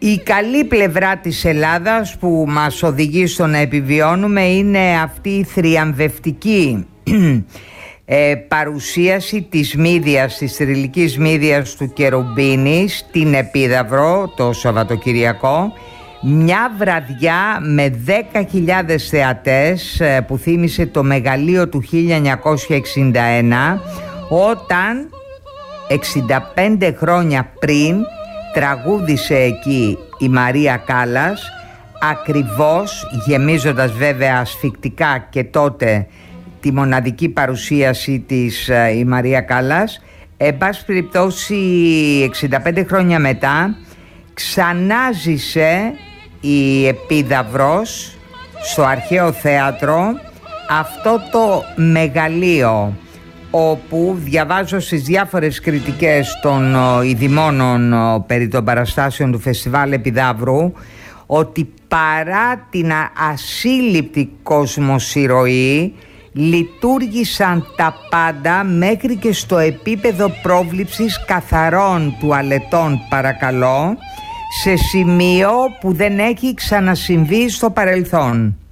Η καλή πλευρά της Ελλάδας που μας οδηγεί στο να επιβιώνουμε είναι αυτή η θριαμβευτική παρουσίαση της μύδιας, της θρυλικής μύδιας του Κερουμπίνη στην Επίδαυρο το Σαββατοκυριακό. Μια βραδιά με 10.000 θεατές που θύμισε το μεγαλείο του 1961, όταν 65 χρόνια πριν τραγούδισε εκεί η Μαρία Κάλλας, ακριβώς γεμίζοντας βέβαια ασφικτικά και τότε τη μοναδική παρουσίαση της η Μαρία Κάλλας. Εν πάση περιπτώσει 65 χρόνια μετά ξανά ζήσε η Επίδαυρος στο Αρχαίο Θέατρο αυτό το μεγαλείο, όπου διαβάζω στις διάφορες κριτικές των ειδημόνων περί των παραστάσεων του Φεστιβάλ Επιδαύρου ότι παρά την ασύλληπτη κοσμοσυρωή λειτουργήσαν τα πάντα μέχρι και στο επίπεδο πρόβληψης καθαρών τουαλετών, παρακαλώ, σε σημείο που δεν έχει ξανασυμβεί στο παρελθόν.